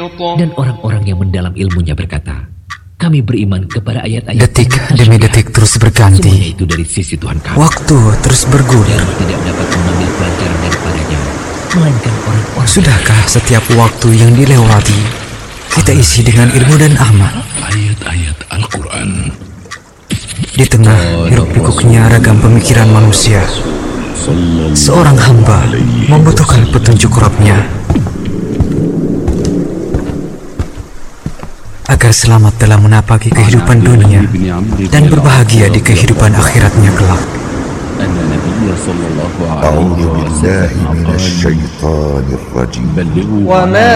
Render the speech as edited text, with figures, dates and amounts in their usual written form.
Dan orang-orang yang mendalam ilmunya berkata, kami beriman kepada ayat-ayat. Detik demi detik terus berganti. Semuanya itu dari sisi Tuhan kami. Waktu terus bergulir. Tidak dapat mengambil pelajaran daripadanya, melainkan orang-orang. Sudahkah setiap waktu yang dilewati kita isi dengan ilmu dan amal? Ayat-ayat Al-Quran. Di tengah hiruk-pikuknya ragam pemikiran manusia, seorang hamba membutuhkan petunjuk Rabb-Nya agar selamat dalam menapaki kehidupan dunia dan berbahagia di kehidupan akhiratnya kelak. أعوذ بالله من الشيطان الرجيم وما